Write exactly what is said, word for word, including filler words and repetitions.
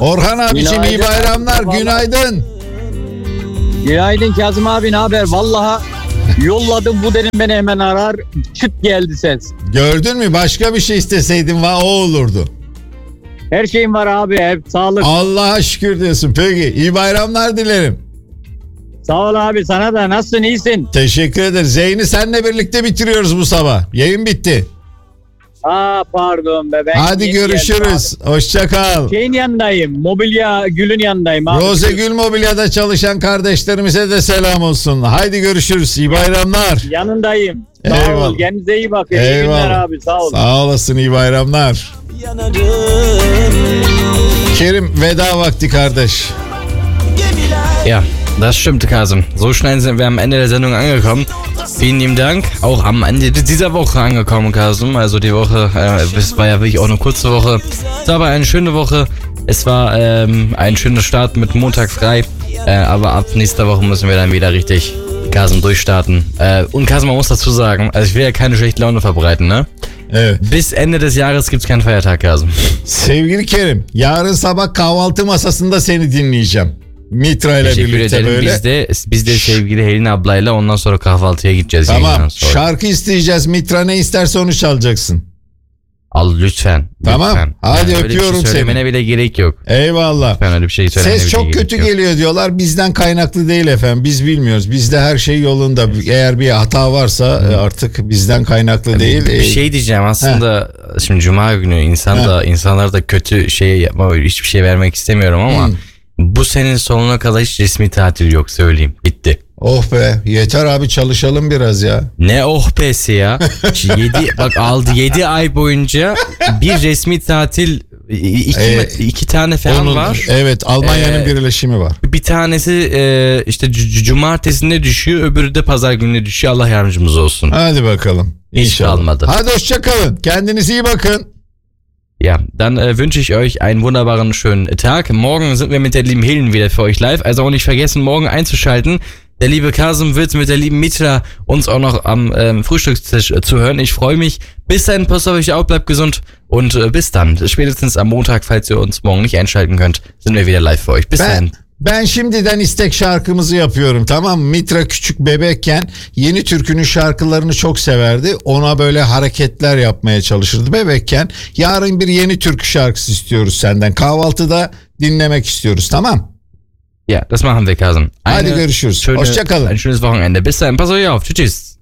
Orhan abicim Günaydın. iyi bayramlar. Günaydın. Günaydın Kazım abi, ne haber? Vallahi yolladım, bu dedim beni hemen arar. Çıt geldi ses. Gördün mü? Başka bir şey isteseydin va o olurdu. Her şeyim var abi, hep sağlık. Allah'a şükür diyorsun. Peki iyi bayramlar dilerim. Sağ ol abi, sana da. Nasılsın, iyisin? Teşekkür ederiz. Zeyni senle birlikte bitiriyoruz bu sabah. Yayın bitti. Aa pardon be. Ben Hadi yeni görüşürüz. Hoşça kal. Şeyin yanındayım. Mobilya Gül'ün yanındayım abi. Roze Gül Mobilya'da çalışan kardeşlerimize de selam olsun. Haydi görüşürüz. İyi bayramlar. Yanındayım. Sağ Eyvallah. ol. Kendinize iyi bakın. İyi Eyvallah. günler abi. Sağ ol. Sağ olasın. İyi bayramlar. Kerim veda vakti kardeş. Ja, das stimmt, Kasem. So schnell sind wir am Ende der Sendung angekommen. Vielen lieben Dank. Auch am Ende dieser Woche angekommen, Kasem. Also die Woche, äh, es war ja wirklich auch eine kurze Woche. Es war aber eine schöne Woche. Es war ähm, ein schöner Start mit Montag frei. Äh, aber ab nächster Woche müssen wir dann wieder richtig Kasem durchstarten. Äh, und Kasem, man muss dazu sagen, also ich will ja keine schlechte Laune verbreiten, ne? Evet. Bis Ende des Jahres gibt's keinen Feiertag, Kasem. Sevgili Kerim, yarın sabah kahvaltı masasında seni dinleyeceğim. Mitra ile Teşekkür birlikte ederim. böyle. Biz de, biz de sevgili Helin ablayla ondan sonra kahvaltıya gideceğiz. Tamam. yayından sonra. Şarkı isteyeceğiz. Mitra ne isterse onu çalacaksın. Al lütfen. Tamam. Lütfen. Hadi öyle bir öpüyorum şey seni. söylemene bile gerek yok. Eyvallah. Ben öyle bir şey söylemene Ses bile çok gerek kötü yok. geliyor diyorlar. Bizden kaynaklı değil efendim. Biz bilmiyoruz. Bizde her şey yolunda. Eğer bir hata varsa artık bizden kaynaklı değil. Bir şey diyeceğim aslında şimdi Cuma günü insan da insanlar da kötü şey yapma, hiçbir şey vermek istemiyorum ama Hı. bu senin sonuna kadar hiç resmi tatil yok, söyleyeyim. Bitti. Oh be, yeter abi, çalışalım biraz ya. Ne oh pesi ya. yedi bak aldı yedi ay boyunca bir resmi tatil iki, Ee, iki tane falan Onun- var. Evet, Almanya'nın Ee, birleşimi var. Bir tanesi e, işte c- c- cumartesinde düşüyor, öbürü de pazar gününe düşüyor. Allah yardımcımız olsun. Hadi bakalım. Hiç İnşallah. kalmadı. Hadi hoşça kalın. Kendinize iyi bakın. Ja, dann äh, wünsche ich euch einen wunderbaren schönen Tag. Morgen sind wir mit der lieben Helen wieder für euch live. Also auch nicht vergessen, morgen einzuschalten. Der liebe Kasem wird mit der lieben Mitra uns auch noch am ähm, Frühstückstisch äh, zu hören. Ich freue mich. Bis dahin, passt auf euch auf, bleibt gesund und äh, bis dann. Spätestens am Montag, falls ihr uns morgen nicht einschalten könnt, sind wir wieder live für euch. Bis Ben, dahin. ben şimdiden istek şarkımızı yapıyorum, tamam mı? Mitra küçük bebekken Yeni Türkü'nün şarkılarını çok severdi. Ona böyle hareketler yapmaya çalışırdı bebekken. Yarın bir Yeni Türkü şarkısı istiyoruz senden. Kahvaltıda dinlemek istiyoruz, tamam? Ja, das machen wir, Kasem. Hadi görüşürüz. Schöne, Hoşça kalın. ein schönes Wochenende. Bis dahin, pass auf euch auf. Tschüss, tschüss.